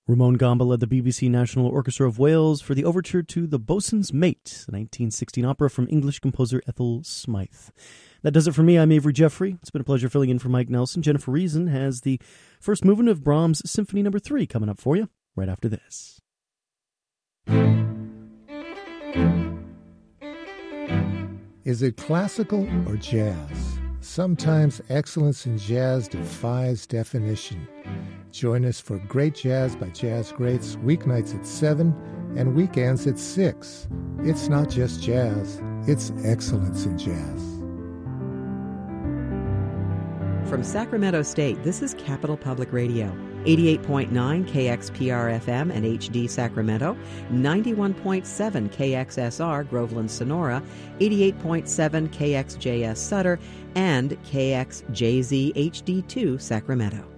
Ramon Gamba led the BBC National Orchestra of Wales for the overture to The Boatswain's Mate, a 1916 opera from English composer Ethel Smythe. That does it for me. I'm Avery Jeffrey. It's been a pleasure filling in for Mike Nelson. Jennifer Reason has the first movement of Brahms' Symphony No. 3 coming up for you right after this. Is it classical or jazz? Sometimes excellence in jazz defies definition. Join us for Great Jazz by Jazz Greats, weeknights at 7 and weekends at 6. It's not just jazz, it's excellence in jazz. From Sacramento State, this is Capital Public Radio. 88.9 KXPR-FM and HD Sacramento, 91.7 KXSR Groveland Sonora, 88.7 KXJS Sutter, and KXJZ HD2 Sacramento.